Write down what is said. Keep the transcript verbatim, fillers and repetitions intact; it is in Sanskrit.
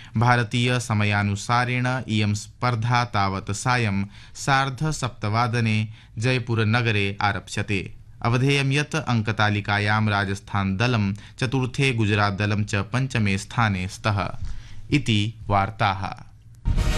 भारतीय समयानुसारेण इयं स्पर्धा तावत् सायं सार्धसप्तवादने जयपुरनगरे आरप्स्यते। अवधेयं यत् अंकतालिकायां राजस्थान दलं चतुर्थे, गुजरात दलं च पंचमे स्थाने स्तः इति वार्ताः।